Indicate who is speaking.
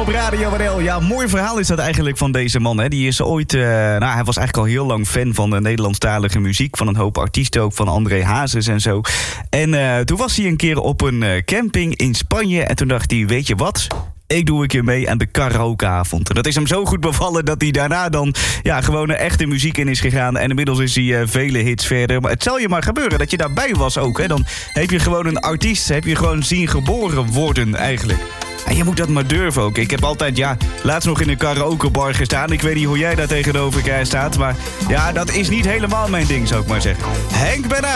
Speaker 1: op Radio NL. Ja, mooi verhaal is dat eigenlijk van deze man. Hè. Die is ooit, hij was eigenlijk al heel lang fan van de Nederlandstalige muziek. Van een hoop artiesten, ook van André Hazes en zo. En toen was hij een keer op een camping in Spanje. En toen dacht hij, weet je wat? Ik doe een keer mee aan de karaokeavond. En dat is hem zo goed bevallen dat hij daarna dan gewoon een echte muziek in is gegaan. En inmiddels is hij vele hits verder. Maar het zal je maar gebeuren dat je daarbij was ook. Hè. Dan heb je gewoon een artiest, heb je gewoon zien geboren worden eigenlijk. En je moet dat maar durven ook. Ik heb altijd, laatst nog in een karaokebar gestaan. Ik weet niet hoe jij daar tegenover elkaar staat. Maar ja, dat is niet helemaal mijn ding, zou ik maar zeggen. Henk Bernard.